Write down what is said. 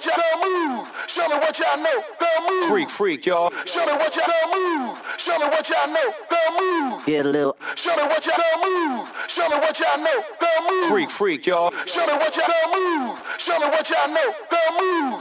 what y'all move. Show me what y'all know. Girl, move. Freak, y'all. Show me what y'all move. Show me what y'all know. Girl, move. Get a little. Show me what y'all move. Show me what y'all know. Girl, move. Freak, y'all. Show me what y'all move. Show me what y'all know. Girl, move.